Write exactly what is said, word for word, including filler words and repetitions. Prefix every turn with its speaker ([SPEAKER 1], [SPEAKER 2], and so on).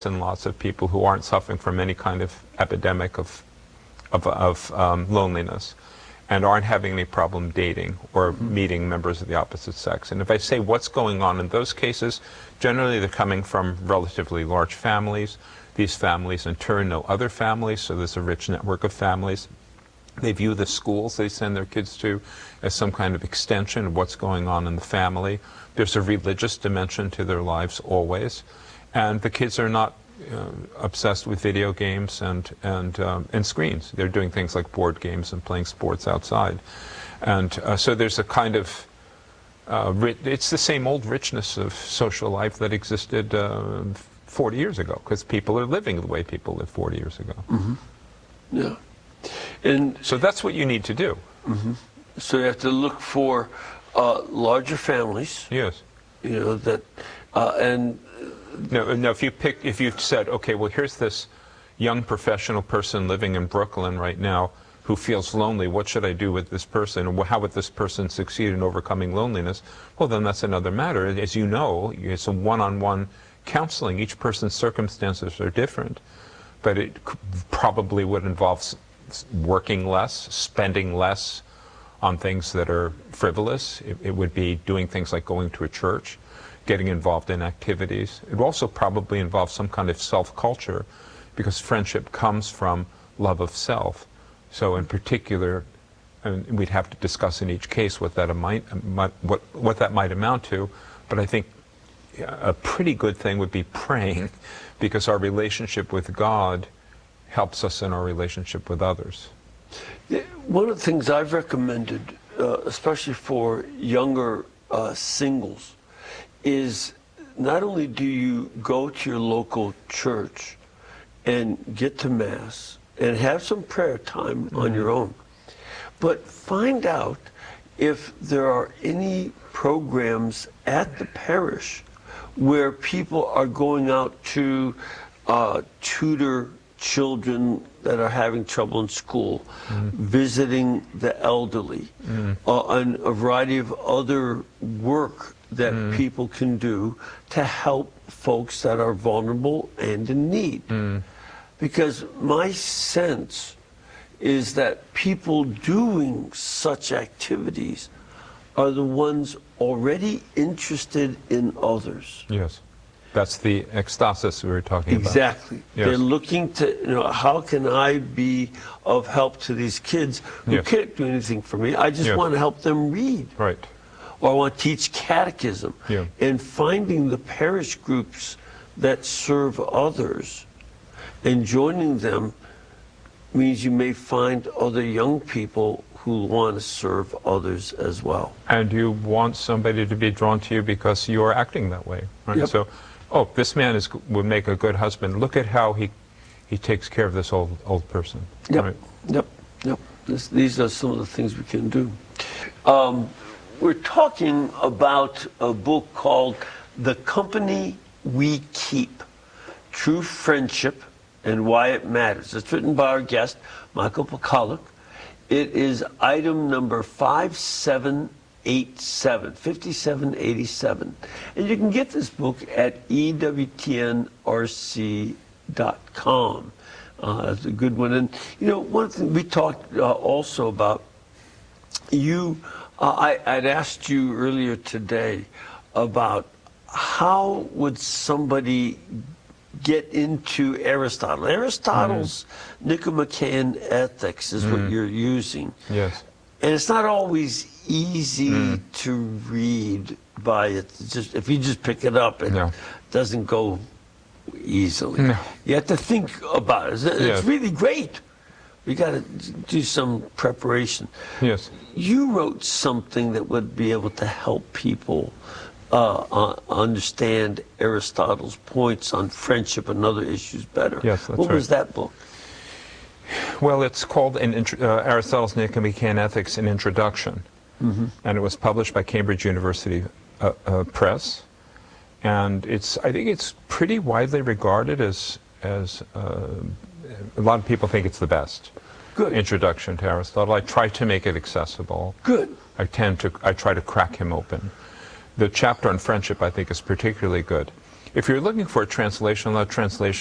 [SPEAKER 1] and lots of people who aren't suffering from any kind of epidemic of, of, of um, loneliness and aren't having any problem dating or mm-hmm. meeting members of the opposite sex. And if I say what's going on in those cases, generally they're coming from relatively large families. These families in turn know other families, so there's a rich network of families. They view the schools they send their kids to as some kind of extension of what's going on in the family. There's a religious dimension to their lives always. And the kids are not uh, obsessed with video games and, and, um, and screens. They're doing things like board games and playing sports outside. And uh, so there's a kind of, uh, it's the same old richness of social life that existed uh, forty years ago, because people are living the way people lived forty years ago.
[SPEAKER 2] Mm-hmm. Yeah. And
[SPEAKER 1] so that's what you need to do.
[SPEAKER 2] Mm-hmm. So you have to look for uh, larger families.
[SPEAKER 1] Yes.
[SPEAKER 2] You know, that, uh, and
[SPEAKER 1] No, no. If you pick, if you've said, okay, well, here's this young professional person living in Brooklyn right now who feels lonely. What should I do with this person? And how would this person succeed in overcoming loneliness? Well, then that's another matter. As you know, it's a one-on-one counseling. Each person's circumstances are different, but it probably would involve working less, spending less on things that are frivolous. It, it would be doing things like going to a church, getting involved in activities. It also probably involves some kind of self-culture, because friendship comes from love of self. So in particular, and we'd have to discuss in each case what that might, what, what that might amount to, but I think a pretty good thing would be praying, because our relationship with God helps us in our relationship with others.
[SPEAKER 2] One of the things I've recommended, uh, especially for younger uh, singles, is not only do you go to your local church and get to Mass and have some prayer time mm-hmm. on your own, but find out if there are any programs at the parish where people are going out to uh, tutor children that are having trouble in school, mm-hmm. visiting the elderly, mm-hmm. uh, and a variety of other work that mm. people can do to help folks that are vulnerable and in need. Mm. Because my sense is that people doing such activities are the ones already interested in others.
[SPEAKER 1] Yes. That's the ecstasis we were talking
[SPEAKER 2] about. Exactly. Yes. They're looking to, you know, how can I be of help to these kids who yes. can't do anything for me? I just yes. want to help them read.
[SPEAKER 1] Right.
[SPEAKER 2] Or I want to teach catechism.
[SPEAKER 1] Yeah.
[SPEAKER 2] And finding the parish groups that serve others and joining them means you may find other young people who want to serve others as well.
[SPEAKER 1] And you want somebody to be drawn to you because you are acting that way, right?
[SPEAKER 2] Yep.
[SPEAKER 1] So, oh, this man is would make a good husband. Look at how he he takes care of this old old person.
[SPEAKER 2] Yep.
[SPEAKER 1] Right?
[SPEAKER 2] Yep. Yep. This, these are some of the things we can do. Um, We're talking about a book called The Company We Keep, True Friendship and Why It Matters. It's written by our guest, Michael Pacaluk. It is item number five seven eight seven, fifty-seven eighty-seven. And you can get this book at E W T N R C dot com. Uh, that's a good one. And, you know, one thing we talked uh, also about, you... Uh, I, I'd asked you earlier today about how would somebody get into Aristotle. Aristotle's mm. Nicomachean Ethics is mm. what you're using.
[SPEAKER 1] Yes.
[SPEAKER 2] And it's not always easy mm. to read by it. It's just if you just pick it up, it no. doesn't go easily. No. You have to think about it. It's, it's yes. really great. We got to do some preparation.
[SPEAKER 1] Yes.
[SPEAKER 2] You wrote something that would be able to help people uh, uh, understand Aristotle's points on friendship and other issues better.
[SPEAKER 1] Yes, that's
[SPEAKER 2] What
[SPEAKER 1] right.
[SPEAKER 2] was that book?
[SPEAKER 1] Well, it's called an uh, Aristotle's Nicomachean Ethics, an Introduction. Mm-hmm. And it was published by Cambridge University uh, uh, Press. And it's, I think it's pretty widely regarded as, as uh, a lot of people think it's the best
[SPEAKER 2] Good.
[SPEAKER 1] introduction to Aristotle. I try to make it accessible.
[SPEAKER 2] Good.
[SPEAKER 1] I tend to, I try to crack him open. The chapter on friendship, I think, is particularly good. If you're looking for a translation, a lot of translation